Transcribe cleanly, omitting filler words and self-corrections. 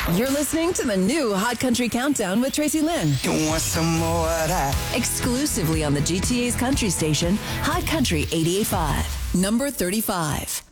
You're listening to the new Hot Country Countdown with Tracy Lynn. You want some more of that? Exclusively on the GTA's country station, Hot Country 88.5, number 35.